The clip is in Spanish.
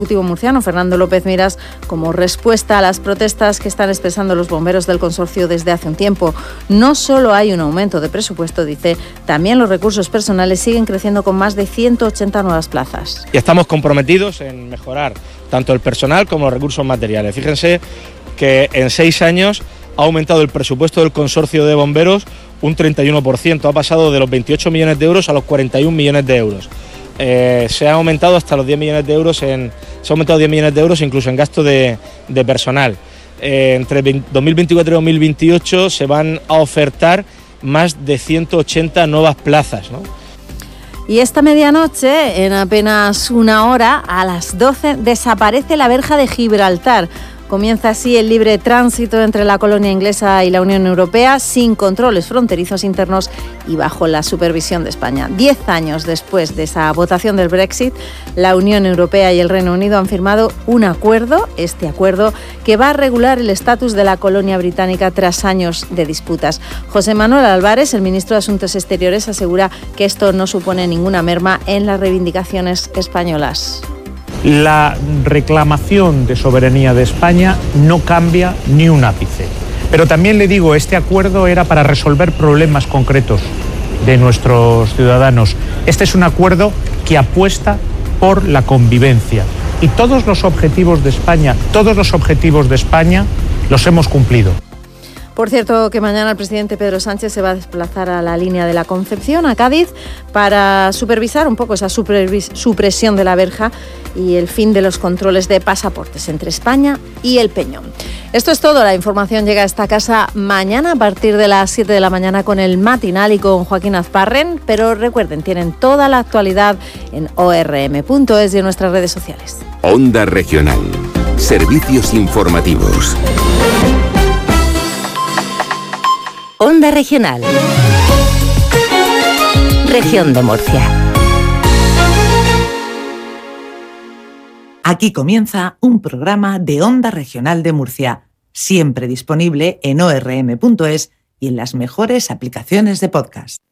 Ejecutivo murciano, Fernando López Miras, como respuesta a las protestas que están expresando los bomberos del consorcio desde hace un tiempo. No solo hay un aumento de presupuesto, dice, también los recursos personales siguen creciendo con más de 180 nuevas plazas. Y estamos comprometidos en mejorar tanto el personal como los recursos materiales. Fíjense que en 6 años ha aumentado el presupuesto del consorcio de bomberos un 31%, ha pasado de los 28 millones de euros a los 41 millones de euros. Se ha aumentado hasta los 10 millones de euros, se ha aumentado 10 millones de euros incluso en gasto de personal. Entre 2024 y 2028 se van a ofertar más de 180 nuevas plazas, ¿no? Y esta medianoche, en apenas una hora, a las 12, desaparece la verja de Gibraltar. Comienza así el libre tránsito entre la colonia inglesa y la Unión Europea, sin controles fronterizos internos y bajo la supervisión de España. 10 años después de esa votación del Brexit, la Unión Europea y el Reino Unido han firmado un acuerdo, este acuerdo, que va a regular el estatus de la colonia británica tras años de disputas. José Manuel Álvarez, el ministro de Asuntos Exteriores, asegura que esto no supone ninguna merma en las reivindicaciones españolas. La reclamación de soberanía de España no cambia ni un ápice. Pero también le digo, este acuerdo era para resolver problemas concretos de nuestros ciudadanos. Este es un acuerdo que apuesta por la convivencia. Y todos los objetivos de España los hemos cumplido. Por cierto, que mañana el presidente Pedro Sánchez se va a desplazar a la línea de la Concepción, a Cádiz, para supervisar un poco esa supresión de la verja y el fin de los controles de pasaportes entre España y el Peñón. Esto es todo. La información llega a esta casa mañana a partir de las 7 de la mañana con el matinal y con Joaquín Azparren, pero recuerden, tienen toda la actualidad en orm.es y en nuestras redes sociales. Onda Regional. Servicios informativos. Onda Regional. Región de Murcia. Aquí comienza un programa de Onda Regional de Murcia, siempre disponible en orm.es y en las mejores aplicaciones de podcast.